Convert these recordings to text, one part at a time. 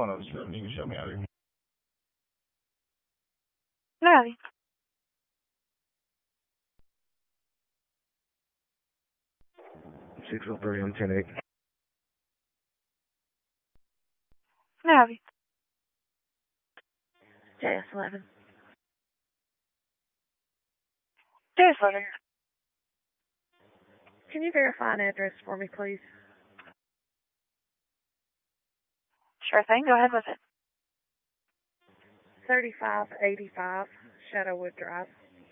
107. You can show me out here. No. 603 on 10-8. No. JS11. JS11. Can you verify an address for me, please? Sure thing. Go ahead with it. 3585 Shadowwood Drive.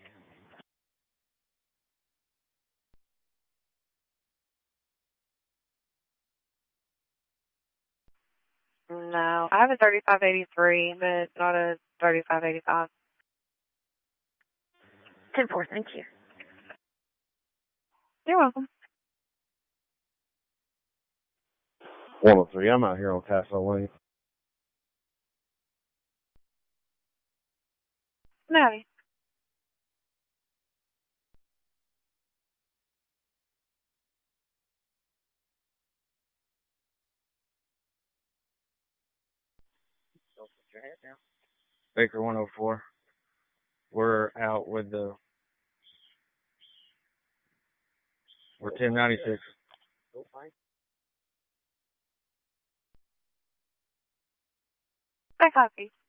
No. I have a 3583, but not a 3585. 10-4, thank you. You're welcome. 103. I'm out here on Castle Lane. No. Baker 104. We're out with the. We're 1096. I copy.